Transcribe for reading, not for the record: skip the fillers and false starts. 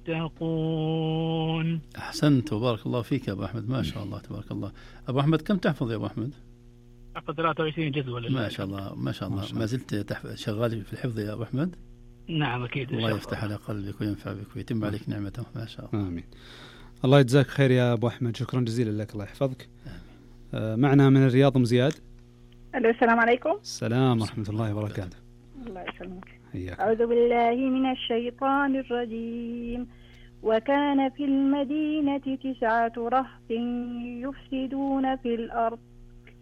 تتقون. أحسنت وبارك الله فيك يا أبو أحمد، ما شاء الله تبارك الله. أبو أحمد كم تحفظ يا أبو أحمد؟ أخذ 23 جزء ولا ما شاء الله ما شاء الله. ما زلت شغال في الحفظ يا أبو أحمد؟ نعم أكيد. الله يفتح على قلبك وينفع بك ويتم عليك نعمته. ما شاء الله. آمين. الله يجزاك خير يا أبو أحمد، شكرا جزيلا لك، الله يحفظك. معنا من الرياض أم زياد. السلام عليكم. السلام ورحمة الله وبركاته. الله يسلمك. أعوذ بالله من الشيطان الرجيم. وكان في المدينة 9 رهط يفسدون في الأرض